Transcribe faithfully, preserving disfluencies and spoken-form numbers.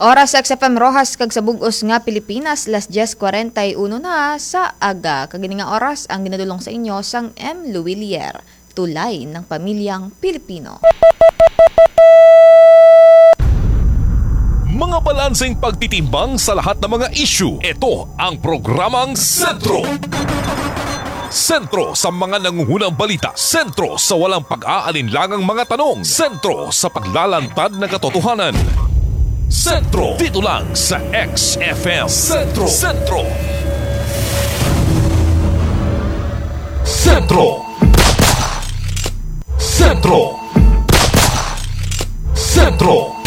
Oras sa X F M Rojas kag sa bug-os nga Pilipinas, las diyes kuwarenta y uno na sa aga. Kagini nga oras ang ginadulong sa inyo sang M. Luwilier, tulay ng pamilyang Pilipino. Mga balanseng pagtitimbang sa lahat ng mga issue. Ito ang programang Sentro. Sentro sa mga nangungunang balita. Sentro sa walang pag-aalinlangang mga tanong. Sentro sa paglalantad ng katotohanan. Sentro, dito lang sa X F M. Sentro, Sentro. Sentro. Sentro. Sentro.